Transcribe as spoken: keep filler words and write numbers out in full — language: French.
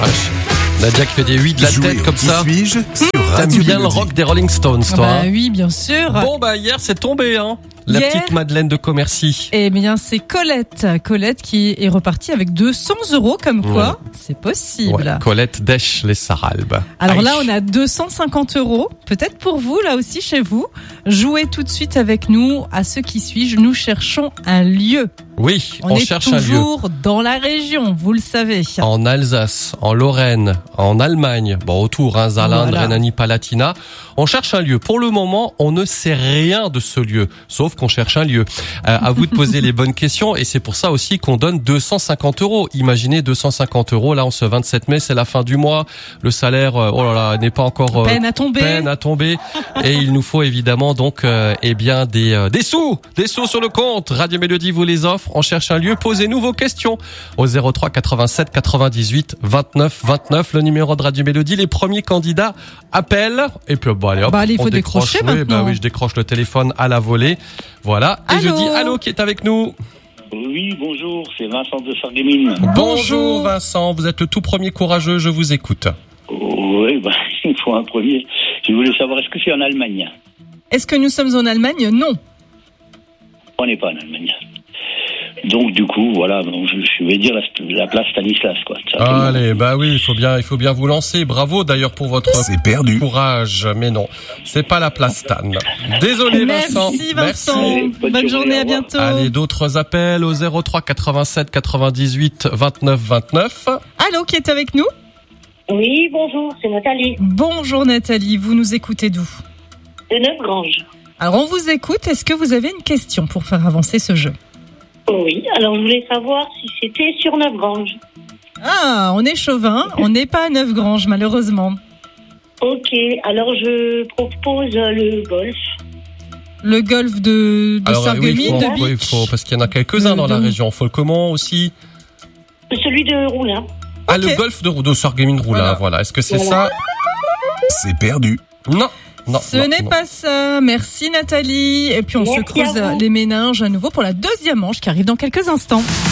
Nadia qui fait des oui de la Jouer tête comme Qui ça. suis-je sur T'aimes Radio bien le Mélodie. rock des Rolling Stones, Ah toi bah hein oui, bien sûr. Bon, bah hier, c'est tombé, hein. La Hier petite Madeleine de Commercy. Eh bien, c'est Colette. Colette qui est repartie avec deux cents euros, comme quoi, Ouais. c'est possible. Ouais, Colette Desch, les Saralbes. Alors Aïe. là, on a deux cent cinquante euros. Peut-être pour vous, là aussi, chez vous. Jouez tout de suite avec nous à ce qui suis. Nous cherchons un lieu. Oui, On, on, est cherche un lieu. toujours dans la région, vous le savez. En Alsace, en Lorraine, en Allemagne, bon autour, hein, Zalande, Voilà. Rhénanie-Palatinat. On cherche un lieu. Pour le moment, on ne sait rien de ce lieu, sauf qu'on cherche un lieu. Euh, à vous de poser les bonnes questions, et c'est pour ça aussi qu'on donne deux cent cinquante euros. Imaginez deux cent cinquante euros, là, en ce vingt-sept mai, c'est la fin du mois. Le salaire, euh, oh là là, n'est pas encore euh, Peine à tomber. peine à tomber, et il nous faut évidemment donc, euh, eh bien, des euh, des sous, des sous sur le compte. Radio Mélodie vous les offre. On cherche un lieu. Posez-nous vos questions au zéro trois quatre-vingt-sept quatre-vingt-dix-huit vingt-neuf vingt-neuf, le numéro de Radio Mélodie. Les premiers candidats appellent et puis bon allez hop, Bah, allez, il on faut décroche. décrocher Oui, bah maintenant. oui, je décroche le téléphone à la volée. Voilà. Et Allô je dis allô, qui est avec nous? Oui, bonjour, c'est Vincent de Sarreguemines. Bonjour Vincent, vous êtes le tout premier courageux, je vous écoute. Oui, bah, il faut un premier. Je voulais savoir, est-ce que c'est en Allemagne? Est-ce que nous sommes en Allemagne? Non. On n'est pas en Allemagne. Donc, du coup, voilà, donc, je, je vais dire la, la place Stanislas, quoi. Certainement. Allez, bah oui, il faut bien, il faut bien vous lancer. Bravo d'ailleurs pour votre C'est perdu. courage, mais non, c'est pas la place Stan. Désolé Vincent. Merci Vincent. Allez, Bonne, bonne journée, journée, à au revoir. bientôt. Allez, d'autres appels au zéro trois quatre-vingt-sept quatre-vingt-dix-huit vingt-neuf vingt-neuf. Allô, qui est avec nous? Oui, bonjour, c'est Nathalie Bonjour Nathalie, vous nous écoutez d'où? de Neufgrange. Alors on vous écoute, est-ce que vous avez une question pour faire avancer ce jeu? Oui, alors je voulais savoir si c'était sur Neufgrange. Ah, on est chauvin, on n'est pas à Neufgrange malheureusement. Ok, alors je propose le golf. Le golfe de, de Alors oui, Sarreguemines, il faut, de oui, il Beach. faut, parce qu'il y en a quelques-uns Euh, dans la de- région. Folcomont aussi. Celui de Roulin. Ah, Ok. le golfe de, de Sarreguemines-Roulin, voilà. Voilà. Est-ce que c'est Voilà. C'est perdu. ça? Non. Non, Ce non, n'est non. pas ça. Merci Nathalie. Et puis on se Merci creuse à vous. les méninges à nouveau pour la deuxième manche qui arrive dans quelques instants.